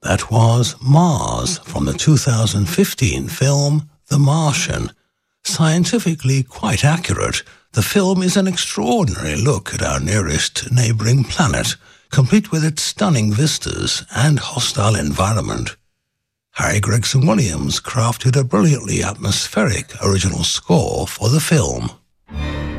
That was Mars from the 2015 film The Martian. Scientifically quite accurate, the film is an extraordinary look at our nearest neighbouring planet, complete with its stunning vistas and hostile environment. Harry Gregson Williams crafted a brilliantly atmospheric original score for the film.